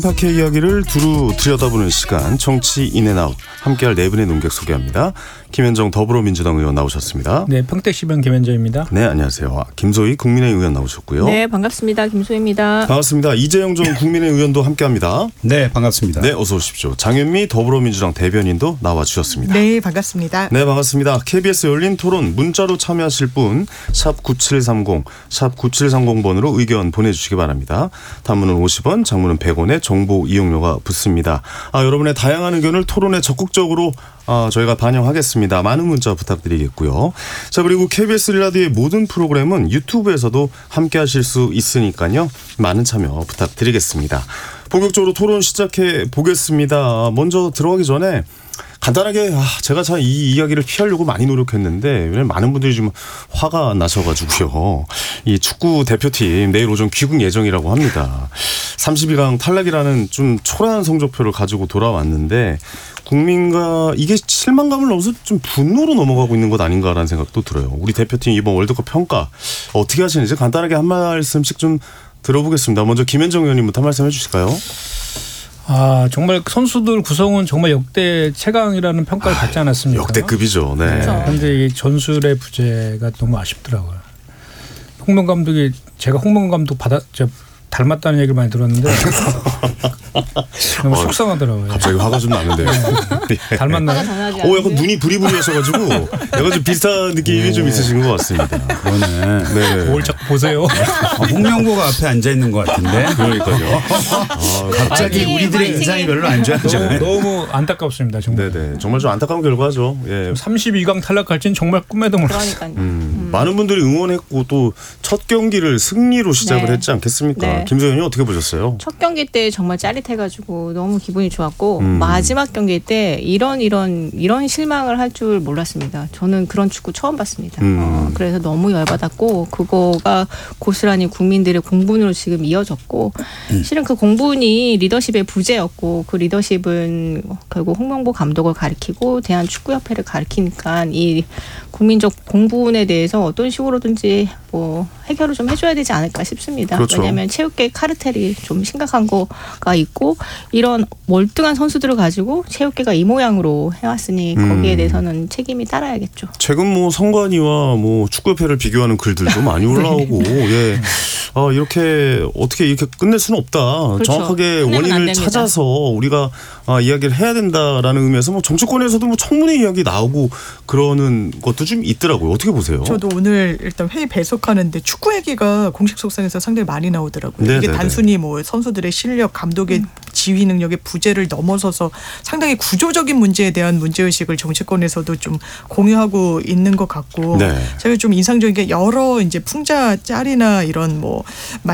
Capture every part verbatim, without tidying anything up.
박해 이야기를 두루 들여다보는 시간, 정치 인앤아웃. 함께할 네 분의 논객 소개합니다. 김현정 더불어민주당 의원 나오셨습니다. 네, 평택시병 김현정입니다. 네, 안녕하세요. 김소희 국민의힘 의원 나오셨고요. 네, 반갑습니다. 김소희입니다. 반갑습니다. 이재영 전 국민의힘 의원도 함께합니다. 네, 반갑습니다. 네, 어서 오십시오. 장현미 더불어민주당 대변인도 나와주셨습니다. 네, 반갑습니다. 네, 반갑습니다. 케이비에스 열린 토론 문자로 참여하실 분 샵 구칠삼공, 샵 구칠삼공 번으로 의견 보내주시기 바랍니다. 단문은 오십 원, 장문은 백 원에 정보 이용료가 붙습니다. 아, 여러분의 다양한 의견을 토론에 적극적으로 아, 저희가 반영하겠습니다. 많은 문자 부탁드리겠고요. 자, 그리고 케이비에스 라디오의 모든 프로그램은 유튜브에서도 함께 하실 수 있으니까요. 많은 참여 부탁드리겠습니다. 본격적으로 토론 시작해 보겠습니다. 먼저 들어가기 전에 간단하게 아, 제가 참 이 이야기를 피하려고 많이 노력했는데 왜냐면 많은 분들이 좀 화가 나셔가지고요. 이 축구 대표팀 내일 오전 귀국 예정이라고 합니다. 삼십일 강 탈락이라는 좀 초라한 성적표를 가지고 돌아왔는데 국민과 이게 실망감을 넘어서 좀 분노로 넘어가고 있는 것 아닌가라는 생각도 들어요. 우리 대표팀 이번 월드컵 평가 어떻게 하시는지 간단하게 한 말씀씩 좀 들어보겠습니다. 먼저 김현정 의원님부터 말씀해 주실까요? 아, 정말 선수들 구성은 정말 역대 최강이라는 평가를 받지 않았습니까? 역대급이죠. 네. 그런데 네. 이 전술의 부재가 너무 아쉽더라고요. 홍명 감독이 제가 홍명 감독 받아 저 닮았다는 얘기를 많이 들었는데 너무 어, 속상하더라고요. 갑자기 화가 좀 나는데요. 네. 닮았나요? 오, 약간 눈이 부리부리하셔가지고 약간 좀 비슷한 느낌이 오. 좀 있으신 것 같습니다. 그러네. 네. 뭘 자꾸 보세요. 아, 홍명보가 앞에 앉아 있는 것 같은데. 그러니까요. 아, 갑자기 아니, 우리들의 아니, 인상이 별로 안 좋아져. 너무, 너무 안타깝습니다. 정말. 네네. 정말 좀 안타까운 결과죠. 예. 삼십이 강 탈락할지는 정말 꿈에도 몰랐어요. 그러니까요. 음, 음. 많은 분들이 응원했고 또 첫 경기를 승리로 시작을 네. 했지 않겠습니까? 네. 김소희 의원님 어떻게 보셨어요? 첫 경기 때 정말 짜릿해가지고 너무 기분이 좋았고 음. 마지막 경기 때 이런 이런 이런 실망을 할 줄 몰랐습니다. 저는 그런 축구 처음 봤습니다. 음. 어, 그래서 너무 열받았고 그거가 고스란히 국민들의 공분으로 지금 이어졌고 음. 실은 그 공분이 리더십의 부재였고 그 리더십은 결국 홍명보 감독을 가리키고 대한축구협회를 가리키니까 이 국민적 공분에 대해서 어떤 식으로든지 뭐 해결을 좀 해줘야 되지 않을까 싶습니다. 그렇죠. 왜냐하면 체육계 카르텔이 좀 심각한 거가 있고 이런 월등한 선수들을 가지고 체육계가 이 모양으로 해왔으니 거기에 음. 대해서는 책임이 따라야겠죠. 최근 뭐 선관위와 뭐 축구협회를 비교하는 글들도 많이 올라오고 예. 아, 이렇게 어떻게 이렇게 끝낼 수는 없다. 그렇죠. 정확하게 원인을 찾아서 우리가 아, 이야기를 해야 된다라는 의미에서 뭐 정치권에서도 뭐 청문회 이야기 나오고 그러는 것도 좀 있더라고요. 어떻게 보세요? 저도 오늘 일단 회의 배석하는데 축구 얘기가 공식 속상에서 상당히 많이 나오더라고요. 네네네. 이게 단순히 뭐 선수들의 실력, 감독의 음. 지휘 능력의 부재를 넘어서서 상당히 구조적인 문제에 대한 문제의식을 정치권에서도 좀 공유하고 있는 것 같고 네. 제가 좀 인상적인 게 여러 이제 풍자 짤이나 이런 뭐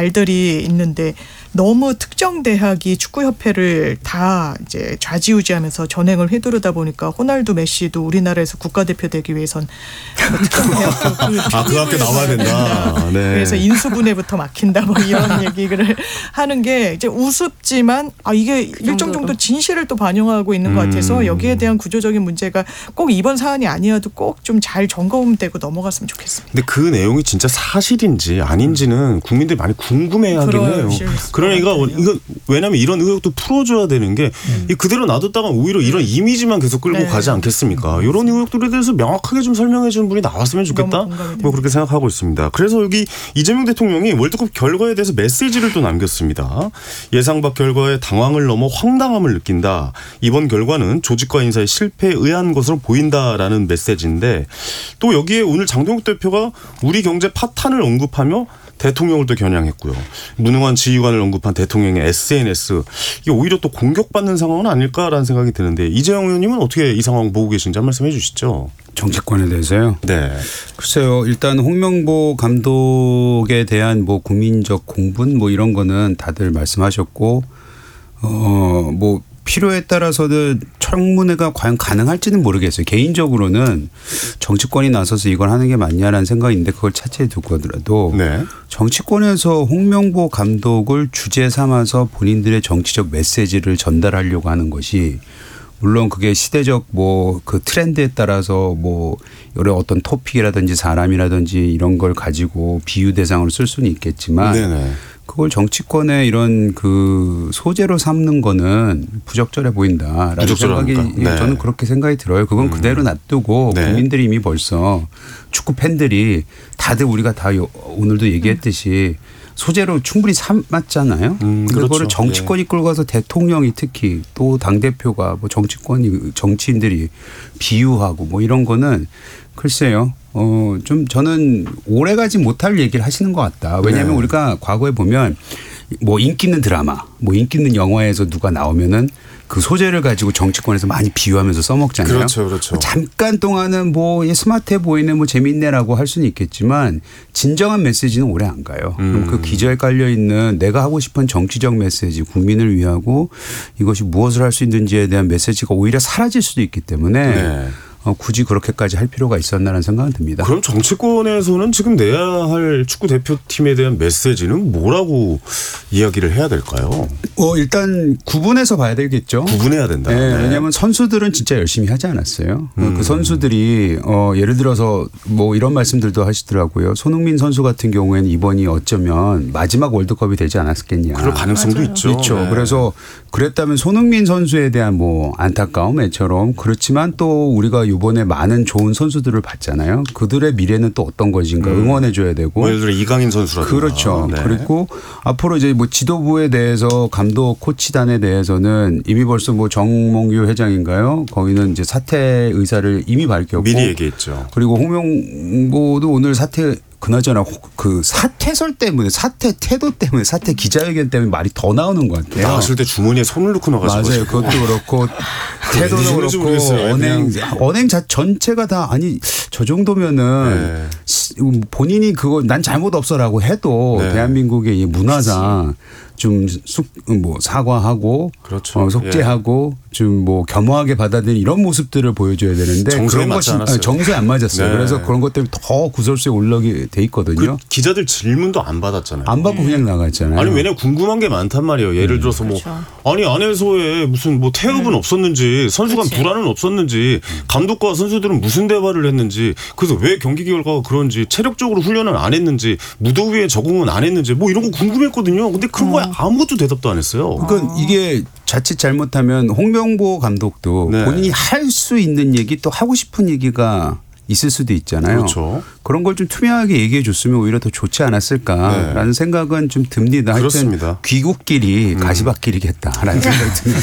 말들이 있는데 너무 특정 대학이 축구협회를 다 이제 좌지우지하면서 전횡을 휘두르다 보니까 호날두, 메시도 우리나라에서 국가대표 되기 위해선 뭐 특정 대학교 그 아, 그 학교 나와야 된다. 네. 그래서 인수분해부터 막힌다 뭐 이런 얘기를 하는 게 이제 우습지만 아 이게 일정 정도 진실을 또 반영하고 있는 것 같아서 여기에 대한 구조적인 문제가 꼭 이번 사안이 아니어도 꼭 좀 잘 점검되고 넘어갔으면 좋겠습니다. 근데 그 내용이 진짜 사실인지 아닌지는 국민들이 많이 궁금해하긴 해요. 그러니까 이거 왜냐하면 이런 의혹도 풀어줘야 되는 게 음. 그대로 놔뒀다가 오히려 이런 이미지만 계속 끌고 네. 가지 않겠습니까? 이런 의혹들에 대해서 명확하게 좀 설명해 주는 분이 나왔으면 좋겠다. 뭐 그렇게 생각하고 있습니다. 그래서 여기 이재명 대통령이 월드컵 결과에 대해서 메시지를 또 남겼습니다. 예상 밖 결과에 당황을 넘어 황당함을 느낀다. 이번 결과는 조직과 인사의 실패에 의한 것으로 보인다라는 메시지인데 또 여기에 오늘 장동욱 대표가 우리 경제 파탄을 언급하며 대통령을 또 겨냥했고요. 무능한 지휘관을 언급한 대통령의 에스엔에스 이게 오히려 또 공격받는 상황은 아닐까라는 생각이 드는데 이재영 의원님은 어떻게 이 상황 보고 계신지 한 말씀 해 주시죠. 정치권에 대해서요? 네. 글쎄요. 일단 홍명보 감독에 대한 뭐 국민적 공분 뭐 이런 거는 다들 말씀하셨고 어 뭐 필요에 따라서는 청문회가 과연 가능할지는 모르겠어요. 개인적으로는 정치권이 나서서 이걸 하는 게 맞냐라는 생각인데 그걸 차치해 두고 하더라도 네. 정치권에서 홍명보 감독을 주제 삼아서 본인들의 정치적 메시지를 전달하려고 하는 것이 물론 그게 시대적 뭐 그 트렌드에 따라서 뭐 여러 어떤 토픽이라든지 사람이라든지 이런 걸 가지고 비유 대상으로 쓸 수는 있겠지만 네네. 그걸 정치권의 이런 그 소재로 삼는 거는 부적절해 보인다라는 생각이 부적절합니까? 네. 저는 그렇게 생각이 들어요. 그건 음. 그대로 놔두고 네. 국민들이 이미 벌써 축구 팬들이 다들 우리가 다 요- 오늘도 얘기했듯이 소재로 충분히 삼았잖아요. 음, 근데 그렇죠. 그거를 정치권이 끌고 가서 대통령이 특히 또 당대표가 뭐 정치권이 정치인들이 비유하고 뭐 이런 거는 글쎄요. 어, 좀 저는 오래가지 못할 얘기를 하시는 것 같다. 왜냐하면 네. 우리가 과거에 보면 뭐 인기 있는 드라마, 뭐 인기 있는 영화에서 누가 나오면은 그 소재를 가지고 정치권에서 많이 비유하면서 써먹잖아요. 그렇죠, 그렇죠. 잠깐 동안은 뭐 스마트해 보이네, 뭐 재밌네라고 할 수는 있겠지만 진정한 메시지는 오래 안 가요. 음. 그럼 그 기저에 깔려 있는 내가 하고 싶은 정치적 메시지, 국민을 위하고 이것이 무엇을 할 수 있는지에 대한 메시지가 오히려 사라질 수도 있기 때문에 네. 어, 굳이 그렇게까지 할 필요가 있었나라는 생각은 듭니다. 그럼 정치권에서는 지금 내야 할 축구 대표팀에 대한 메시지는 뭐라고 이야기를 해야 될까요? 어, 일단 구분해서 봐야 되겠죠. 구분해야 된다. 네, 네. 왜냐하면 선수들은 진짜 열심히 하지 않았어요. 음. 그 선수들이 어, 예를 들어서 뭐 이런 말씀들도 하시더라고요. 손흥민 선수 같은 경우에는 이번이 어쩌면 마지막 월드컵이 되지 않았겠냐. 그럴 가능성도 맞아요. 있죠. 그렇죠. 네. 그래서 그랬다면 손흥민 선수에 대한 뭐 안타까움 애처럼 그렇지만 또 우리가 이번에 많은 좋은 선수들을 봤잖아요. 그들의 미래는 또 어떤 것인가 음. 응원해 줘야 되고. 뭐 예를 들어 이강인 선수라든가. 그렇죠. 네. 그리고 앞으로 이제 뭐 지도부에 대해서 감독 코치단에 대해서는 이미 벌써 뭐 정몽규 회장인가요? 거기는 이제 사퇴 의사를 이미 밝혔고 미리 얘기했죠. 그리고 홍명보도 오늘 사퇴 그나저나 그 사퇴설 때문에 사퇴 태도 때문에 사퇴 기자회견 때문에 말이 더 나오는 것 같아요. 나왔을 때 주머니에 손을 넣고 나가시고. 맞아요. 그것도 그렇고 태도도 왠지 그렇고 모르겠어요. 언행 그냥. 언행 자 전체가 다 아니 저 정도면은 네. 시- 본인이 그거 난 잘못 없어라고 해도 네. 대한민국의 이 문화상 좀 뭐 사과하고 그렇죠. 어, 속죄하고 좀 뭐 겸허하게 받아들이는 이런 모습들을 보여줘야 되는데 정서에 그런 맞지 것이 않았어요. 아니, 정서에 안 맞았어요. 네. 그래서 그런 것 때문에 더 구설수에 올라게 돼 있거든요. 그 기자들 질문도 안 받았잖아요. 안 받고 그냥 나갔잖아요. 아니 왜냐면 궁금한 게 많단 말이에요. 예를 들어서 뭐 그렇죠. 아니 안에서의 무슨 뭐 태업은 없었는지 선수 간 그렇지. 불안은 없었는지 감독과 선수들은 무슨 대화를 했는지 그래서 왜 경기 결과가 그런지 체력적으로 훈련을 안 했는지 무더위에 적응은 안 했는지 뭐 이런 거 궁금했거든요. 근데 그런 거에 아무것도 대답도 안 했어요. 그러니까 이게 자칫 잘못하면 홍명보 감독도 네. 본인이 할 수 있는 얘기 또 하고 싶은 얘기가 있을 수도 있잖아요. 그렇죠. 그런 걸 좀 투명하게 얘기해 줬으면 오히려 더 좋지 않았을까라는 네. 생각은 좀 듭니다. 그렇습니다. 하여튼 귀국길이 가시밭길이겠다라는 생각이 듭니다.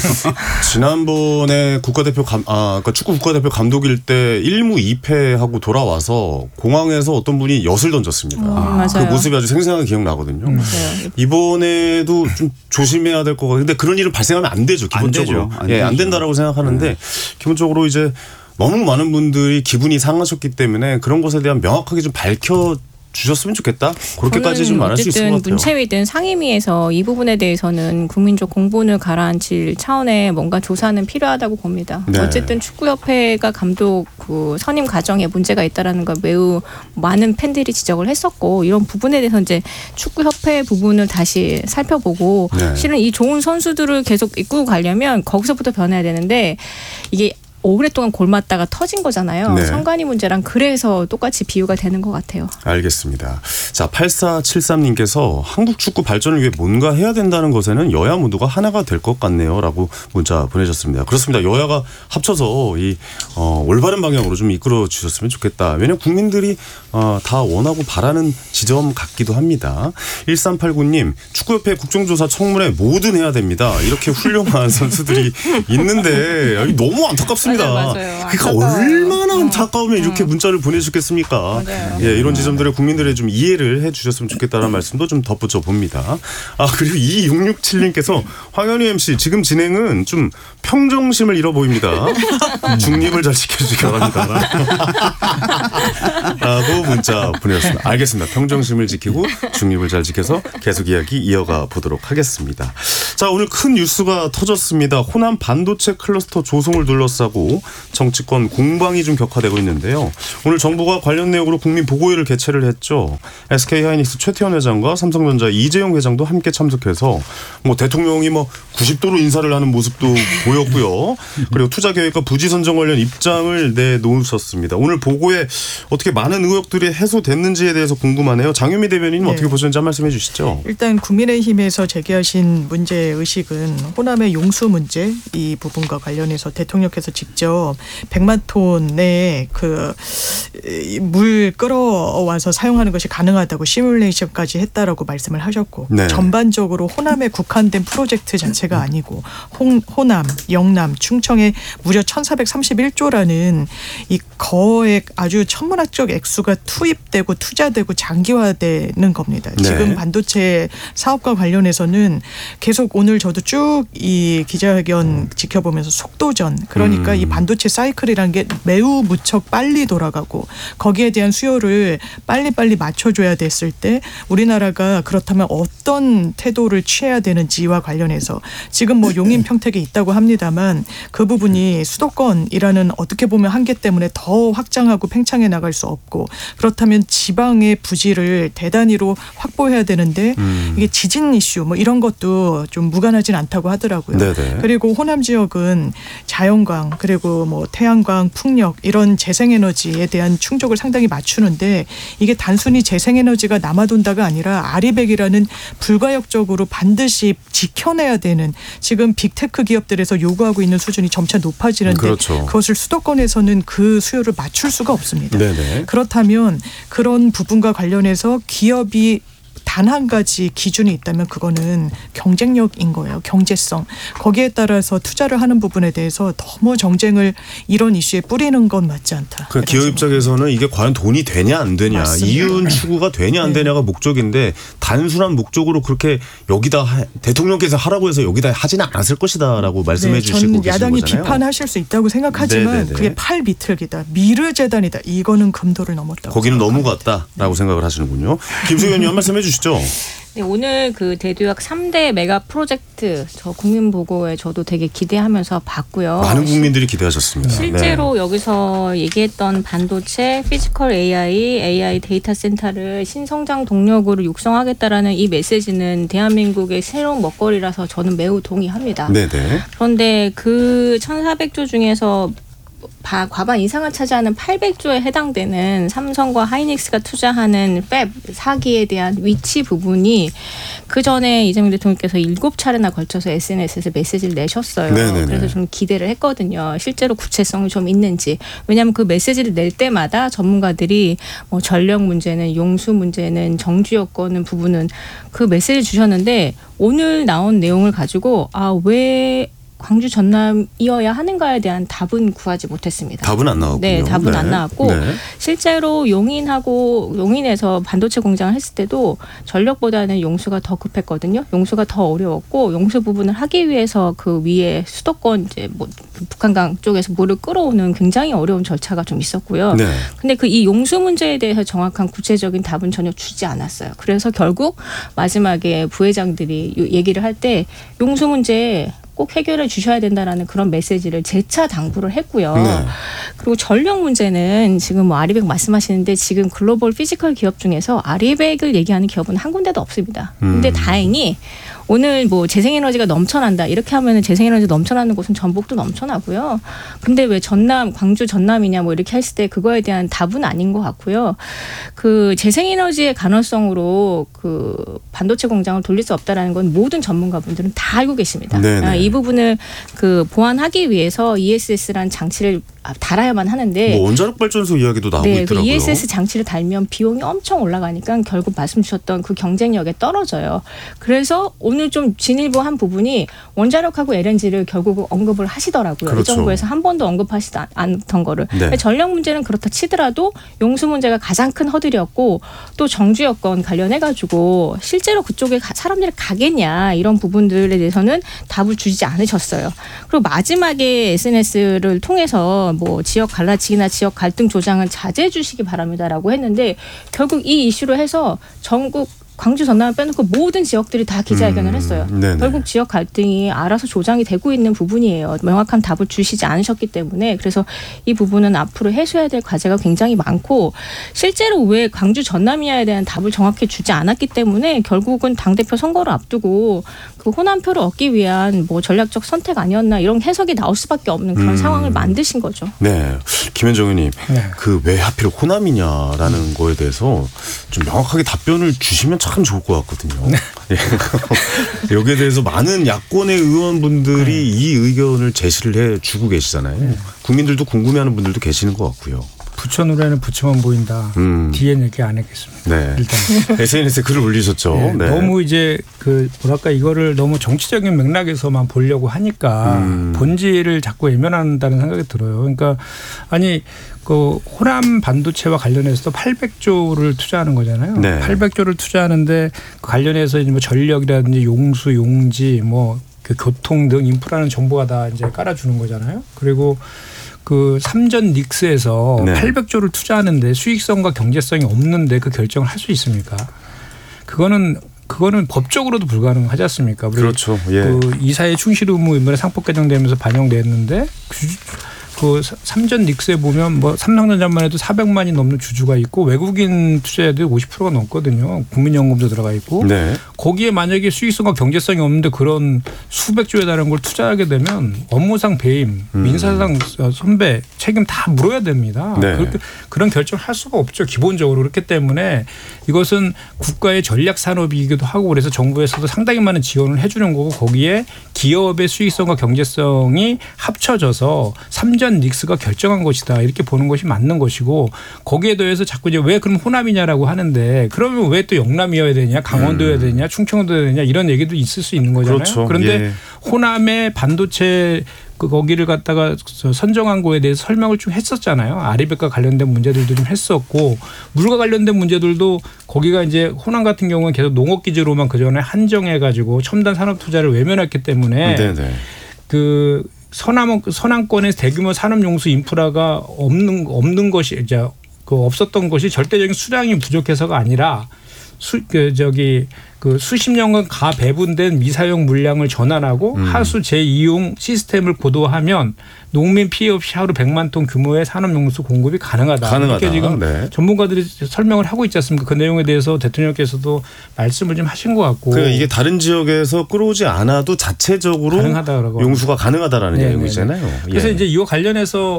지난번에 국가대표 감, 아, 그러니까 축구 국가대표 감독일 때 일 무 이 패하고 돌아와서 공항에서 어떤 분이 엿을 던졌습니다. 음, 맞아요. 그 모습이 아주 생생하게 기억나거든요. 맞아요. 이번에도 좀 조심해야 될 것 같아요. 근데 그런 일은 발생하면 안 되죠. 안 기본적으로. 되죠. 안 예, 안 되죠. 된다라고 생각하는데 네. 기본적으로 이제 너무 많은 분들이 기분이 상하셨기 때문에 그런 것에 대한 명확하게 좀 밝혀 주셨으면 좋겠다. 그렇게까지 좀 말할 수 있을 것 어쨌든 같아요. 문체위든 상임위에서 이 부분에 대해서는 국민적 공분을 가라앉힐 차원의 뭔가 조사는 필요하다고 봅니다. 네. 어쨌든 축구협회가 감독 그 선임 과정에 문제가 있다라는 걸 매우 많은 팬들이 지적을 했었고 이런 부분에 대해서 이제 축구협회 부분을 다시 살펴보고 네. 실은 이 좋은 선수들을 계속 이끌고 가려면 거기서부터 변해야 되는데 이게 오랫동안 골맞다가 터진 거잖아요. 네. 선관위 문제랑 그래서 똑같이 비유가 되는 것 같아요. 알겠습니다. 자, 팔사칠삼 님께서 한국 축구 발전을 위해 뭔가 해야 된다는 것에는 여야 모두가 하나가 될 것 같네요. 라고 문자 보내셨습니다. 그렇습니다. 여야가 합쳐서 이 어, 올바른 방향으로 좀 이끌어 주셨으면 좋겠다. 왜냐하면 국민들이 어, 다 원하고 바라는 지점 같기도 합니다. 일삼팔구 님 축구협회 국정조사 청문회 뭐든 해야 됩니다. 이렇게 훌륭한 선수들이 있는데 여기 너무 안타깝습니다. 맞아요, 맞아요. 그러니까 안타까워요. 얼마나 어. 안타까우면 이렇게 문자를 보내주셨겠습니까? 맞아요. 예, 이런 지점들을 국민들의 좀 이해를 해 주셨으면 좋겠다는 말씀도 좀 덧붙여 봅니다. 아, 그리고 이육육칠 님께서 황현희 엠씨 지금 진행은 좀 평정심을 잃어 보입니다. 중립을 잘 지켜주시기 바랍니다. 라고 문자 보내셨습니다. 알겠습니다. 평정심을 지키고 중립을 잘 지켜서 계속 이야기 이어가 보도록 하겠습니다. 자, 오늘 큰 뉴스가 터졌습니다. 호남 반도체 클러스터 조성을 둘러싸고 이후로 정치권 공방이 좀 격화되고 있는데요. 오늘 정부가 관련 내용으로 국민 보고회를 개최를 했죠. 에스케이하이닉스 최태원 회장과 삼성전자 이재용 회장도 함께 참석해서 뭐 대통령이 뭐 구십 도로 인사를 하는 모습도 보였고요. 그리고 투자 계획과 부지 선정 관련 입장을 내놓으셨습니다. 오늘 보고에 어떻게 많은 의혹들이 해소됐는지에 대해서 궁금하네요. 장윤미 대변인님 네. 어떻게 보셨는지 한 말씀 해주시죠. 일단 국민의힘에서 제기하신 문제의식은 호남의 용수 문제 이 부분과 관련해서 대통령께서 직접 백만 톤의 그 물 끌어와서 사용하는 것이 가능하다고 시뮬레이션까지 했다라고 말씀을 하셨고 네. 전반적으로 호남에 국한된 프로젝트 자체가 아니고 홍, 호남, 영남, 충청에 무려 천사백삼십일 조라는 이 거액 아주 천문학적 액수가 투입되고 투자되고 장기화되는 겁니다. 네. 지금 반도체 사업과 관련해서는 계속 오늘 저도 쭉 이 기자회견 지켜보면서 속도전 그러니까 음. 이 반도체 사이클이라는 게 매우 무척 빨리 돌아가고 거기에 대한 수요를 빨리빨리 맞춰줘야 됐을 때 우리나라가 그렇다면 어떤 태도를 취해야 되는지와 관련해서 지금 뭐 용인 평택에 있다고 합니다만 그 부분이 수도권이라는 어떻게 보면 한계 때문에 더 확장하고 팽창해 나갈 수 없고 그렇다면 지방의 부지를 대단위로 확보해야 되는데 음. 이게 지진 이슈 뭐 이런 것도 좀 무관하진 않다고 하더라고요. 네네. 그리고 호남 지역은 자연광 그리고 뭐 태양광, 풍력 이런 재생에너지에 대한 충족을 상당히 맞추는데 이게 단순히 재생에너지가 남아돈다가 아니라 아리백이라는 불가역적으로 반드시 지켜내야 되는 지금 빅테크 기업들에서 요구하고 있는 수준이 점차 높아지는데 그렇죠. 그것을 수도권에서는 그 수요를 맞출 수가 없습니다. 네네. 그렇다면 그런 부분과 관련해서 기업이 단 한 가지 기준이 있다면 그거는 경쟁력인 거예요. 경제성. 거기에 따라서 투자를 하는 부분에 대해서 너무 정쟁을 이런 이슈에 뿌리는 건 맞지 않다. 그 기업 입장에서는 이게 과연 돈이 되냐 안 되냐 맞습니다. 이윤 추구가 되냐 안 되냐가 네. 목적인데 단순한 목적으로 그렇게 여기다 하, 대통령께서 하라고 해서 여기다 하지는 않았을 것이다라고 말씀해 네, 주시고 계신 거잖아요. 야당이 비판하실 수 있다고 생각하지만 네네네. 그게 팔비틀기다. 미르재단이다. 이거는 금도를 넘었다. 거기는 넘어갔다라고 생각을 하시는군요. 김수현 의원님 한 말씀 해 주시죠. 네, 오늘 그 대두약 삼 대 메가 프로젝트 저 국민보고에 저도 되게 기대하면서 봤고요. 많은 국민들이 기대하셨습니다. 실제로 네. 여기서 얘기했던 반도체, 피지컬 에이아이, 에이아이 데이터 센터를 신성장 동력으로 육성하겠다라는 이 메시지는 대한민국의 새로운 먹거리라서 저는 매우 동의합니다. 네네. 그런데 그 천사백 조 중에서 과반 이상을 차지하는 팔백 조에 해당되는 삼성과 하이닉스가 투자하는 팹 사 기에 대한 위치 부분이 그 전에 이재명 대통령께서 일곱 차례나 걸쳐서 에스엔에스에서 메시지를 내셨어요. 네네네. 그래서 좀 기대를 했거든요. 실제로 구체성이 좀 있는지. 왜냐하면 그 메시지를 낼 때마다 전문가들이 뭐 전력 문제는 용수 문제는 정주 여건은 부분은 그 메시지를 주셨는데 오늘 나온 내용을 가지고 아, 왜 광주 전남이어야 하는가에 대한 답은 구하지 못했습니다. 답은 안 나왔군요. 네, 답은 네. 안 나왔고 네. 실제로 용인하고 용인에서 반도체 공장을 했을 때도 전력보다는 용수가 더 급했거든요. 용수가 더 어려웠고 용수 부분을 하기 위해서 그 위에 수도권 이제 뭐 북한강 쪽에서 물을 끌어오는 굉장히 어려운 절차가 좀 있었고요. 네. 근데 그 이 용수 문제에 대해서 정확한 구체적인 답은 전혀 주지 않았어요. 그래서 결국 마지막에 부회장들이 얘기를 할 때 용수 문제 꼭 해결해 주셔야 된다라는 그런 메시지를 재차 당부를 했고요. 네. 그리고 전력 문제는 지금 뭐 아리백 말씀하시는데 지금 글로벌 피지컬 기업 중에서 아리백을 얘기하는 기업은 한 군데도 없습니다. 근데 음. 다행히 오늘 뭐 재생에너지가 넘쳐난다 이렇게 하면은 재생에너지 넘쳐나는 곳은 전북도 넘쳐나고요. 근데 왜 전남, 광주 전남이냐 뭐 이렇게 했을 때 그거에 대한 답은 아닌 것 같고요. 그 재생에너지의 가능성으로 그 반도체 공장을 돌릴 수 없다라는 건 모든 전문가분들은 다 알고 계십니다. 네네. 이 부분을 그 보완하기 위해서 이에스에스라는 장치를 달아야만 하는데 뭐 원자력 발전소 이야기도 나오고 네, 있더라고요. 그 이에스에스 장치를 달면 비용이 엄청 올라가니까 결국 말씀 주셨던 그 경쟁력에 떨어져요. 그래서 오늘 좀 진일보한 부분이 원자력하고 엘엔지를 결국 언급을 하시더라고요. 그렇죠. 이 정부에서 한 번도 언급하시지 않던 거를. 네. 전력 문제는 그렇다 치더라도 용수 문제가 가장 큰 허들이었고 또 정주 여건 관련해가지고 실제로 그쪽에 사람들이 가겠냐 이런 부분들에 대해서는 답을 주지 않으셨어요. 그리고 마지막에 에스엔에스를 통해서 뭐 지역 갈라치기나 지역 갈등 조장은 자제해 주시기 바랍니다라고 했는데 결국 이 이슈로 해서 전국 광주 전남을 빼놓고 모든 지역들이 다 기자회견을 음, 했어요. 네네. 결국 지역 갈등이 알아서 조장이 되고 있는 부분이에요. 명확한 답을 주시지 않으셨기 때문에 그래서 이 부분은 앞으로 해소해야 될 과제가 굉장히 많고 실제로 왜 광주 전남이냐에 대한 답을 정확히 주지 않았기 때문에 결국은 당대표 선거를 앞두고 그 호남표를 얻기 위한 뭐 전략적 선택 아니었나 이런 해석이 나올 수밖에 없는 그런 음. 상황을 만드신 거죠. 네, 김현정 의원님, 네. 그 왜 하필 호남이냐라는 거에 대해서 좀 명확하게 답변을 주시면 참 좋을 것 같거든요. 네. 예. 여기에 대해서 많은 야권의 의원분들이 네. 이 의견을 제시를 해 주고 계시잖아요. 네. 국민들도 궁금해하는 분들도 계시는 것 같고요. 부처 노래는 부처만 보인다. 음. 뒤엔 얘기 안 하겠습니다. 네. 일단 에스엔에스에 글을 올리셨죠. 네, 네. 너무 이제 그 뭐랄까 이거를 너무 정치적인 맥락에서만 보려고 하니까 음. 본질을 자꾸 외면한다는 생각이 들어요. 그러니까 아니 그 호남 반도체와 관련해서도 팔백조를 투자하는 거잖아요. 네. 팔백조를 투자하는데 그 관련해서 이제 뭐 전력이라든지 용수, 용지, 뭐 그 교통 등 인프라는 정보가 다 이제 깔아주는 거잖아요. 그리고 그 삼전 닉스에서 네. 팔백조를 투자하는데 수익성과 경제성이 없는데 그 결정을 할 수 있습니까? 그거는 그거는 법적으로도 불가능하지 않습니까? 우리 그렇죠. 예. 그 이사회 충실 의무 이번에 상법 개정되면서 반영됐는데 그, 그 삼전 닉스에 보면 뭐 삼성전자만 해도 사백만이 넘는 주주가 있고 외국인 투자자들이 오십 퍼센트가 넘거든요. 국민연금도 들어가 있고 네. 거기에 만약에 수익성과 경제성이 없는데 그런 수백조에 달하는 걸 투자하게 되면 업무상 배임, 음. 민사상 손배 책임 다 물어야 됩니다. 네. 그렇게 그런 결정을 할 수가 없죠. 기본적으로. 그렇기 때문에 이것은 국가의 전략 산업이기도 하고 그래서 정부에서도 상당히 많은 지원을 해 주는 거고 거기에 기업의 수익성과 경제성이 합쳐져서 삼전 닉스가 결정한 것이다. 이렇게 보는 것이 맞는 것이고 거기에 더해서 자꾸 이제 왜 그럼 호남이냐라고 하는데 그러면 왜 또 영남이어야 되냐 강원도여야 되냐 충청도여야 되냐 이런 얘기도 있을 수 있는 거잖아요. 그렇죠. 그런데 예. 호남의 반도체 그 거기를 갖다가 선정한 거에 대해서 설명을 좀 했었잖아요. 아리백과 관련된 문제들도 좀 했었고 물과 관련된 문제들도 거기가 이제 호남 같은 경우는 계속 농업 기지로만 그 전에 한정해 가지고 첨단 산업 투자를 외면했기 때문에 네네. 그 서남 서남권의 대규모 산업용수 인프라가 없는 없는 것이 이제 그 없었던 것이 절대적인 수량이 부족해서가 아니라 수 그 저기 그 수십 년간 가배분된 미사용 물량을 전환하고 음. 하수 재이용 시스템을 고도화하면 농민 피해 없이 하루 백만 톤 규모의 산업용수 공급이 가능하다. 가능하다. 이렇게 지금 네. 전문가들이 설명을 하고 있지 않습니까? 그 내용에 대해서 대통령께서도 말씀을 좀 하신 것 같고. 그러니까 이게 다른 지역에서 끌어오지 않아도 자체적으로 가능하다라고 용수가 가능하다라는 네, 내용이잖아요. 네. 그래서 예. 이제 이와 관련해서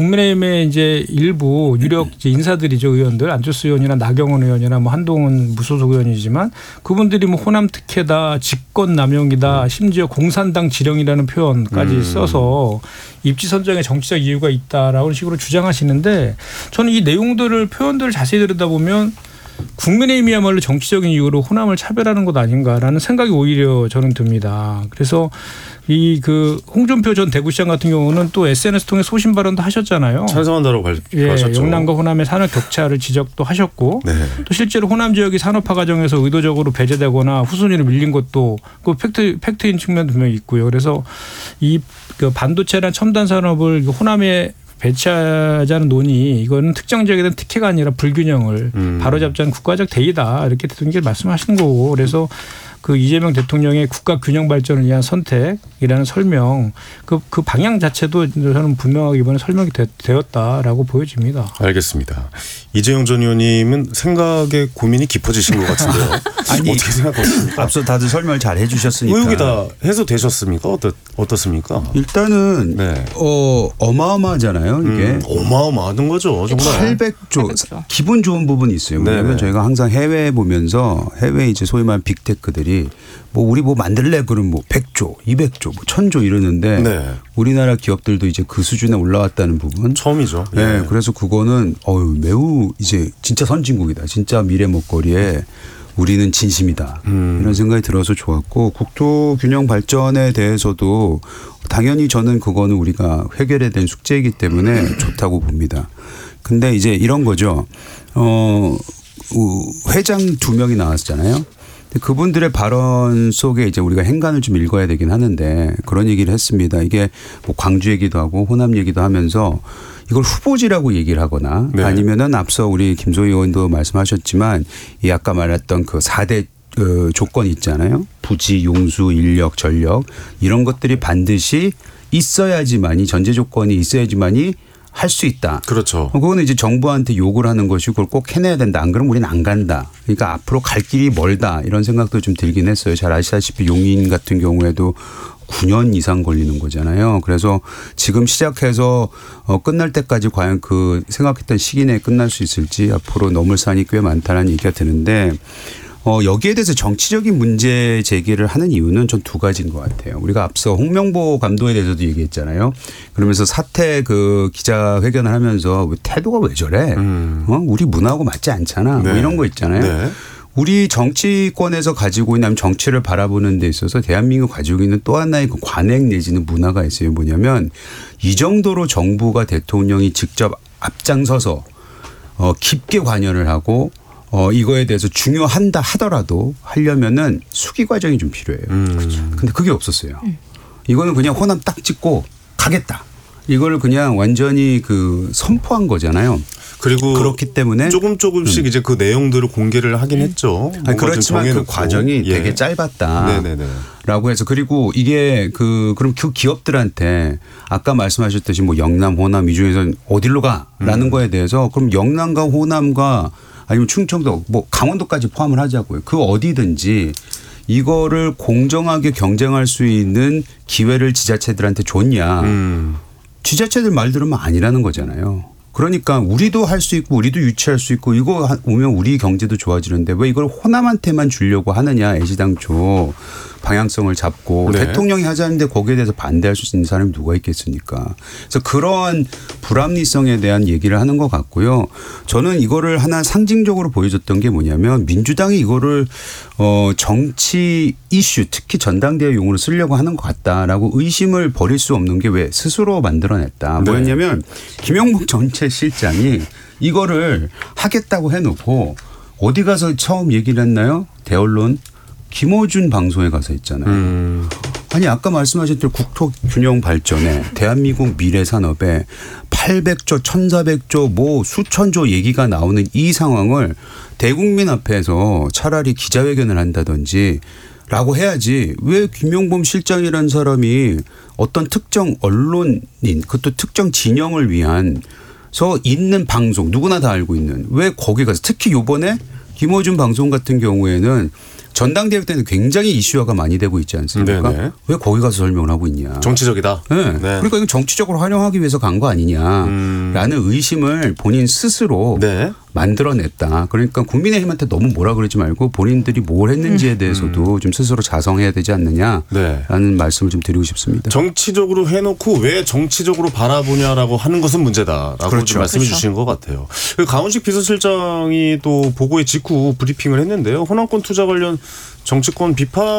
국민의힘의 이제 일부 유력 이제 인사들이죠. 의원들 안철수 의원이나 나경원 의원이나 뭐 한동훈 무소속 의원이지만 그분들이 뭐 호남 특혜다, 직권 남용이다, 심지어 공산당 지령이라는 표현까지 음. 써서 입지 선정에 정치적 이유가 있다라는 식으로 주장하시는데 저는 이 내용들을 표현들을 자세히 들여다보면 국민의힘이야말로 정치적인 이유로 호남을 차별하는 것 아닌가라는 생각이 오히려 저는 듭니다. 그래서 이 그 홍준표 전 대구시장 같은 경우는 또 에스엔에스 통해 소신 발언도 하셨잖아요. 찬성한다고 발표하셨죠. 예, 영남과 호남의 산업 격차를 지적도 하셨고 네. 또 실제로 호남 지역이 산업화 과정에서 의도적으로 배제되거나 후순위로 밀린 것도 그 팩트 팩트인 측면도 분명히 있고요. 그래서 이 그 반도체나 첨단 산업을 호남에 배치하자는 논의 이거는 특정 지역에 대한 특혜가 아니라 불균형을 음. 바로잡자는 국가적 대의다 이렇게 대통령이 말씀하시는 거고 그래서 그 이재명 대통령의 국가 균형 발전을 위한 선택이라는 설명 그, 그 방향 자체도 저는 분명하게 이번에 설명이 되, 되었다라고 보여집니다. 알겠습니다. 이재용 전 의원님은 생각에 고민이 깊어지신 것 같은데요. 아니, 어떻게 생각하십니까? 앞서 다들 설명을 잘 해주셨으니까. 의혹이 다 해소되셨습니까? 어떻, 어떻습니까? 일단은 네. 어, 어마어마하잖아요. 이게. 음, 어마어마한 거죠. 정말. 팔백조 팔백조. 기분 좋은 부분이 있어요. 왜냐하면 네네. 저희가 항상 해외 보면서 해외 이제 소위 말하는 빅테크들이 뭐 우리 뭐 만들래 그러면 뭐 백조, 이백조, 뭐 천조 이러는데 네. 우리나라 기업들도 이제 그 수준에 올라왔다는 부분. 처음이죠. 네, 예. 그래서 그거는 어유 매우 이제 진짜 선진국이다. 진짜 미래 먹거리에 우리는 진심이다. 음. 이런 생각이 들어서 좋았고 국토 균형 발전에 대해서도 당연히 저는 그거는 우리가 해결해야 될 숙제이기 때문에 좋다고 봅니다. 근데 이제 이런 거죠. 어, 회장 두 명이 나왔잖아요. 그분들의 발언 속에 이제 우리가 행간을 좀 읽어야 되긴 하는데 그런 얘기를 했습니다. 이게 뭐 광주 얘기도 하고 호남 얘기도 하면서 이걸 후보지라고 얘기를 하거나 네. 아니면은 앞서 우리 김소희 의원도 말씀하셨지만 이 아까 말했던 그 사 대 그 조건이 있잖아요. 부지, 용수, 인력, 전력 이런 것들이 반드시 있어야지만이 전제 조건이 있어야지만이 할 수 있다. 그렇죠. 그거는 이제 정부한테 요구를 하는 것이고 그걸 꼭 해내야 된다. 안 그러면 우리는 안 간다. 그러니까 앞으로 갈 길이 멀다. 이런 생각도 좀 들긴 했어요. 잘 아시다시피 용인 같은 경우에도 구 년 이상 걸리는 거잖아요. 그래서 지금 시작해서 어 끝날 때까지 과연 그 생각했던 시기 내에 끝날 수 있을지 앞으로 넘을 산이 꽤 많다는 얘기가 드는데 어 여기에 대해서 정치적인 문제 제기를 하는 이유는 전 두 가지인 것 같아요. 우리가 앞서 홍명보 감독에 대해서도 얘기했잖아요. 그러면서 사퇴 그 기자회견을 하면서 태도가 왜 저래? 음. 어? 우리 문화하고 맞지 않잖아. 네. 뭐 이런 거 있잖아요. 네. 우리 정치권에서 가지고 있는 정치를 바라보는 데 있어서 대한민국 가지고 있는 또 하나의 그 관행 내지는 문화가 있어요. 뭐냐면 이 정도로 정부가 대통령이 직접 앞장서서 어 깊게 관여를 하고 어 이거에 대해서 중요한다 하더라도 하려면은 수기 과정이 좀 필요해요. 음. 그렇죠. 근데 그게 없었어요. 이거는 그냥 호남 딱 찍고 가겠다. 이거를 그냥 완전히 그 선포한 거잖아요. 그리고 그렇기 때문에 조금 조금씩 음. 이제 그 내용들을 공개를 하긴 했죠. 아니, 뭔가 좀 그렇지만 그 정해놓고. 과정이 예. 되게 짧았다. 네네네. 라고 해서 그리고 이게 그 그럼 그 기업들한테 아까 말씀하셨듯이 뭐 영남, 호남 이 중에서 어디로 가라는 음. 거에 대해서 그럼 영남과 호남과 아니면 충청도 뭐 강원도까지 포함을 하자고요. 그 어디든지 이거를 공정하게 경쟁할 수 있는 기회를 지자체들한테 줬냐. 음. 지자체들 말 들으면 아니라는 거잖아요. 그러니까 우리도 할 수 있고 우리도 유치할 수 있고 이거 오면 우리 경제도 좋아지는데 왜 이걸 호남한테만 주려고 하느냐 애시당초 방향성을 잡고 네. 대통령이 하자는데 거기에 대해서 반대할 수 있는 사람이 누가 있겠습니까? 그래서 그러한 불합리성에 대한 얘기를 하는 것 같고요. 저는 이거를 하나 상징적으로 보여줬던 게 뭐냐면 민주당이 이거를 어 정치 이슈 특히 전당대회 용으로 쓰려고 하는 것 같다라고 의심을 버릴 수 없는 게 왜 스스로 만들어냈다. 네. 뭐였냐면 김영복 전체 실장이 이거를 하겠다고 해놓고 어디 가서 처음 얘기를 했나요? 대언론 김어준 방송에 가서 했잖아요. 음. 아니 아까 말씀하셨던 국토 균형 발전에 대한민국 미래 산업에 팔백조, 천사백조 뭐 수천조 얘기가 나오는 이 상황을 대국민 앞에서 차라리 기자회견을 한다든지 라고 해야지 왜 김용범 실장이라는 사람이 어떤 특정 언론인 그것도 특정 진영을 위한 서 있는 방송 누구나 다 알고 있는 왜 거기 가서 특히 요번에 김어준 방송 같은 경우에는 전당대회 때는 굉장히 이슈화가 많이 되고 있지 않습니까? 네네. 왜 거기 가서 설명을 하고 있냐. 정치적이다. 네. 네. 그러니까 이건 정치적으로 활용하기 위해서 간 거 아니냐라는 음. 의심을 본인 스스로 네. 만들어냈다. 그러니까 국민의힘한테 너무 뭐라 그러지 말고 본인들이 뭘 했는지에 대해서도 좀 스스로 자성해야 되지 않느냐라는 네. 말씀을 좀 드리고 싶습니다. 정치적으로 해놓고 왜 정치적으로 바라보냐라고 하는 것은 문제다라고 그렇죠. 좀 말씀해 그렇죠. 주시는 것 같아요. 그 강훈식 비서실장이 또 보고의 직후 브리핑을 했는데요. 호남권 투자 관련 정치권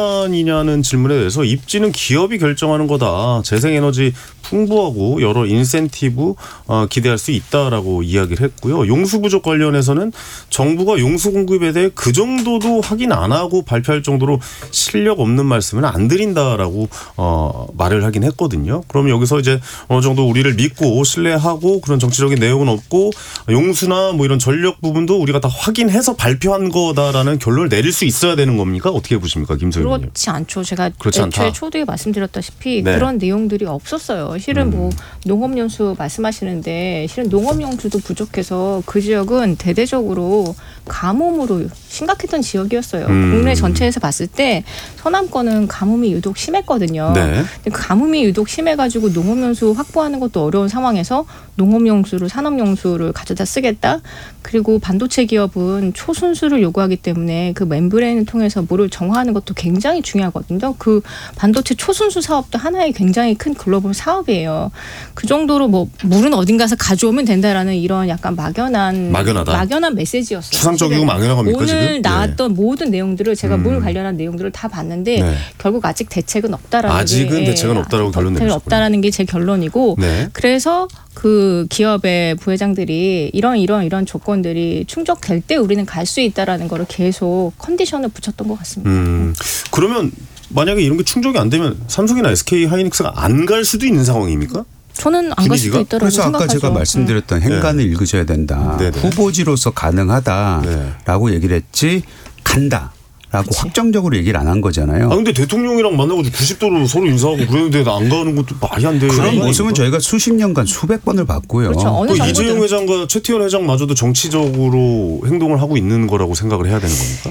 비판이냐는 질문에 대해서 입지는 기업이 결정하는 거다. 재생에너지 풍부하고 여러 인센티브 기대할 수 있다라고 이야기를 했고요. 용수 부족 관련해서는 정부가 용수 공급에 대해 그 정도도 확인 안 하고 발표할 정도로 실력 없는 말씀은 안 드린다라고 어, 말을 하긴 했거든요. 그럼 여기서 이제 어느 정도 우리를 믿고 신뢰하고 그런 정치적인 내용은 없고 용수나 뭐 이런 전력 부분도 우리가 다 확인해서 발표한 거다라는 결론을 내릴 수 있어야 되는 겁니까? 어떻게 보십니까, 김소연 의원님? 그렇지 않죠. 제가 그렇지 애초에 않다. 초두에 말씀드렸다시피 네. 그런 내용들이 없었어요. 실은 음. 뭐 농업용수 말씀하시는데 실은 농업용수도 부족해서 그 지역은 대대적으로 가뭄으로 심각했던 지역이었어요. 음. 국내 전체에서 봤을 때 서남권은 가뭄이 유독 심했거든요. 네. 근데 그 가뭄이 유독 심해가지고 농업용수 확보하는 것도 어려운 상황에서 농업용수를 산업용수를 가져다 쓰겠다. 그리고 반도체 기업은 초순수를 요구하기 때문에 그 멤브레인을 통해서 물을 정화하는 것도 굉장히 중요하거든요. 그 반도체 초순수 사업도 하나의 굉장히 큰 글로벌 사업이에요. 그 정도로 뭐 물은 어딘가서 가져오면 된다라는 이런 약간 막연한 막연하다. 막연한 메시지였어요. 추상적이고 막연한 겁니까, 오늘 지금? 나왔던 모든 내용들을 제가 음. 물 관련한 내용들을 다 봤는데 네. 결국 아직 대책은 없다라는 아직은 게 대책은 없다라고 결론 내리셨군요. 없다라는 게 제 결론이고 네. 그래서 그 기업의 부회장들이 이런 이런 이런 조건들이 충족될 때 우리는 갈 수 있다라는 거를 계속 컨디션을 붙였던 것 같습니다. 음, 그러면 만약에 이런 게 충족이 안 되면 삼성이나 에스케이 하이닉스가 안 갈 수도 있는 상황입니까? 저는 안 갈 수도 분위기가? 있다고 그래서 생각하죠. 아까 제가 말씀드렸던 행간을 읽으셔야 된다. 네네. 후보지로서 가능하다라고 네. 얘기를 했지 간다라고 확정적으로 얘기를 안 한 거잖아요. 아 근데 대통령이랑 만나가지고 구십 도로 서로 인사하고 그랬는데 안 가는 것도 말이 안 돼. 그런 모습은 저희가 수십 년간 수백 번을 봤고요. 그렇죠. 어느 그 정부든 이재용 회장과 최태원 회장마저도 정치적으로 행동을 하고 있는 거라고 생각을 해야 되는 겁니까?